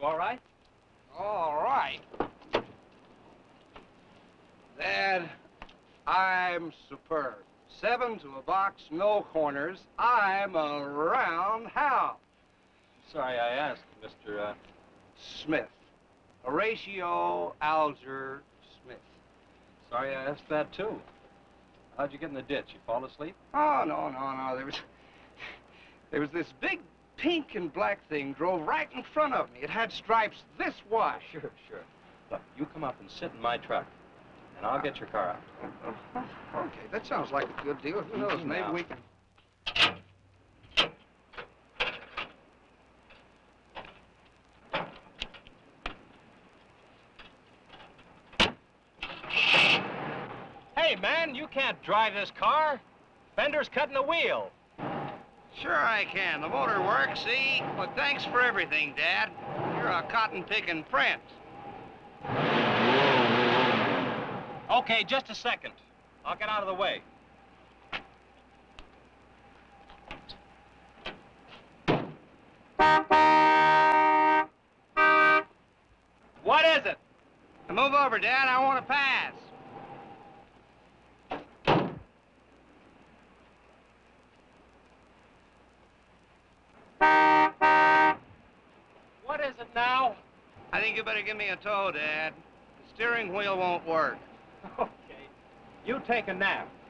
You all right? All right. Dad, I'm superb. 7 to a box, no corners. I'm a roundhouse. Sorry I asked, Mr. Smith. Horatio Alger Smith. Sorry I asked that, too. How'd you get in the ditch? You fall asleep? Oh, no. There was this big pink and black thing drove right in front of me. It had stripes this wide. Sure. Look, you come up and sit in my truck, and I'll get your car out. Okay, that sounds like a good deal. Who knows, maybe we can... Hey, man, you can't drive this car. Fender's cutting the wheel. Sure I can. The motor works, see? But thanks for everything, Dad. You're a cotton-picking prince. Okay, just a second. I'll get out of the way. What is it? Move over, Dad. I want to pass. What is it now? I think you better give me a tow, Dad. The steering wheel won't work. Okay. You take a nap.